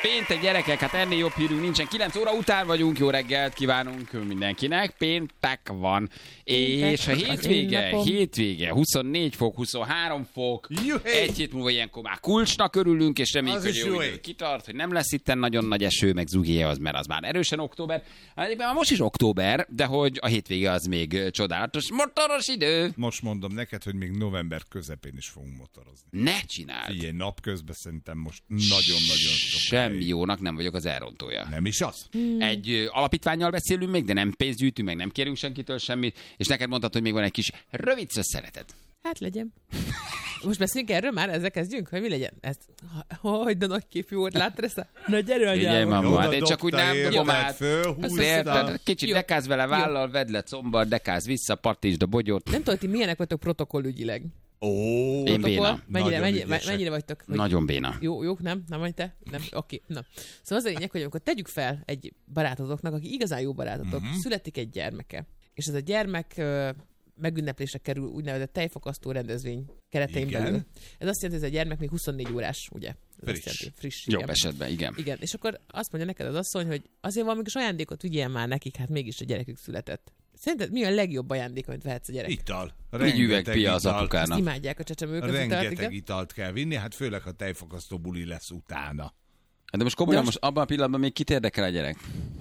Péntek gyerekek, hát ennél jobb hírünk nincsen. 9 óra után vagyunk, jó reggelt kívánunk mindenkinek. Péntek van. És a hétvége, 24 fok, 23 fok. Egy hét múlva ilyenkor már kulcsnak örülünk, és reméljük, hogy jó idő kitart, hogy nem lesz itten nagyon nagy eső, meg zugéje az, mert az már erősen október. Már most is október, de hogy a hétvége az még csodálatos, motoros idő. Most mondom neked, hogy még november közepén is fogunk motorozni. Ne csináld! Ilyen napközben szerintem most nagyon-nagyon sok. Semmi jónak nem vagyok az elrontója. Nem is az? Egy alapítvánnyal beszélünk még, de nem pénzt gyűjtünk, meg nem kérünk senkitől semmit, és neked mondtad, hogy még van egy kis rövid szösszeneted. Hát legyen. Most beszéljünk erről már, ezzel kezdjünk, hogy mi legyen? Ezt, hogy de nagy képű volt, láttad ezt? Na gyere, anyám. Ugye, mamma, hát én csak úgy nem dobom át. Fölhúztad. Kicsit dekáz vele vállal, vedd le combar, dekáz vissza, partítsd a bogyót. Nem tudom, ti milyenek vagytok protokollügyileg. Én béna. Mennyire vagytok? Hogy... Nagyon béna. Jó, nem? Nem vagy te? Nem? Oké, na. Szóval az a lényeg, hogy amikor tegyük fel egy barátodoknak, aki igazán jó barátotok, születik egy gyermeke, és ez a gyermek megünneplésre kerül úgynevezett tejfakasztó rendezvény keretein belül. Ez azt jelenti, hogy ez a gyermek még 24 órás, ugye? Friss. Jobb esetben, igen. Igen, és akkor azt mondja neked az asszony, hogy azért valami kis ajándékot vigyél már nekik, hát mégis a gyerekük született. Szerinted mi a legjobb ajándék, amit vehetsz a gyereknek? Ital. Egy üvegpia az apukának. Ezt imádják a csecsemők. Rengeteg italt kell vinni, hát főleg a tejfakasztó buli lesz utána. De most komolyan, most abban a pillanatban még kit érdekel a gyerek?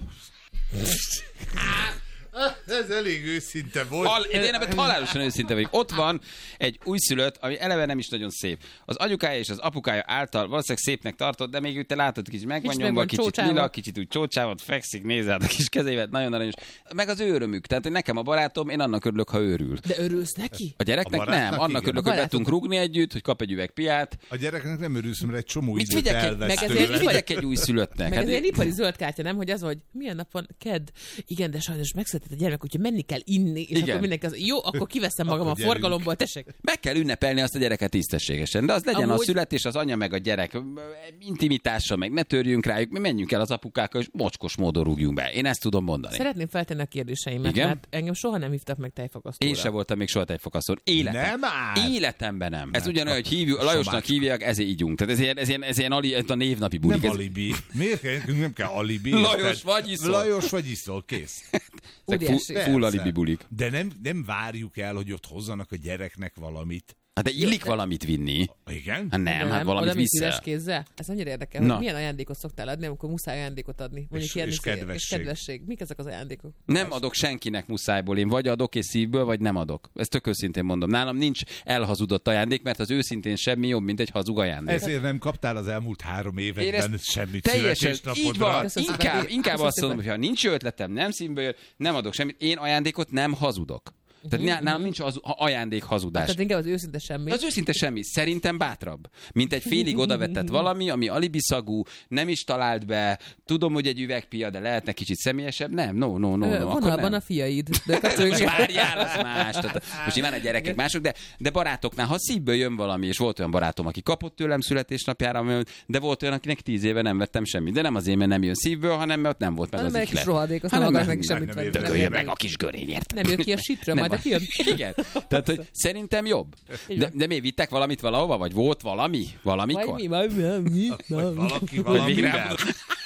Ez elég őszinte volt. Én ebben halálosan őszinte vagyok. Ott van egy újszülött, ami eleve nem is nagyon szép. Az anyukája és az apukája által valószínűleg szépnek tartott, de még te látod, kicsit meg van nyomva, kicsit lila, kicsit úgy csócsával, fekszik, nézed a kis kezével, nagyon aranyos. Meg az ő örömük. Tehát, hogy nekem a barátom, én annak örülök, ha őrül. De örülsz neki? A gyereknek nem. Annak örülök, hogy be tudunk rúgni együtt, hogy kap egy üveg piát. A gyereknek nem örülsz, mert egy csomó időt elvesz tőle. Mit vagyok egy újszülöttnek? Meg ez egy ipari zöld kártya, nem? Hogy az, hogy milyen napon kedd. Igen, de sajnos megszületett a gyermek, úgyhogy menni kell inni, és igen. Akkor mindenki az, jó, akkor kiveszem magam a forgalomból, tessék. Meg kell ünnepelni azt a gyereket tisztességesen, de az legyen a születés, az anya meg a gyerek intimitása, meg ne törjünk rájuk, mi menjünk el az apukákkal, és mocskos módon rúgjunk be. Én ezt tudom mondani. Szeretném feltenni a kérdéseimet, igen? Mert engem soha nem hívtak meg tejfakasztóra. Én se voltam még soha tejfakasztón. Életemben nem. Ez ugyanolyan, hogy Lajosnak hívják, ezért ígyunk. Tehát ez ilyen a névnapi bulik. Nem alibi. Miért nem kell alibi? Lajos vagy iszol, kész. Full alibi bulik. De nem várjuk el, hogy ott hozzanak a gyereknek valamit. Hát de illik valamit vinni. Igen? Hát nem, hát valamit vissza. Kézzel? Ez annyira érdekel, hogy milyen ajándékot szoktál adni, amikor muszáj ajándékot adni. És kedvesség. Mik ezek az ajándékok? Nem adok senkinek muszájból. Én vagy adok és szívből, vagy nem adok. Ezt tök őszintén mondom. Nálam nincs elhazudott ajándék, mert az őszintén semmi jobb, mint egy hazug ajándék. Ezért nem kaptál az elmúlt 3 években semmit születésnapodra. Inkább azt mondom, hogy ha nincs ötletem, nem szívből jön, nem adok semmit. Én ajándékot nem hazudok. Tehát nálam nincs ajándék hazudás. Tehát inkább az őszinte semmi. Az őszinte semmi. Szerintem bátrabb. Mint egy félig odavetett valami, ami alibiszagú, nem is talált be, tudom, hogy egy üvegpia, de lehetne kicsit személyesebb. Nem, no. Vonalban a fiaid. De most várjál, az más. Tehát, most nyilván a gyerekek mások, de barátoknál, ha szívből jön valami, és volt olyan barátom, aki kapott tőlem születésnapjára, de volt olyan, akinek 10 éve nem vettem semmit. De nem azért, mert nem jön szívből, hanem mert nem volt meg az iklet. Meg kis rohadék, azt nem meg semmit venni. Meg a kis görényért. Nem jön ki a sitről, majd kijön. Igen. Tehát, hogy szerintem jobb. De miért vittek valamit valahova? Vagy volt valami? Valamikor? Valaki valamivel.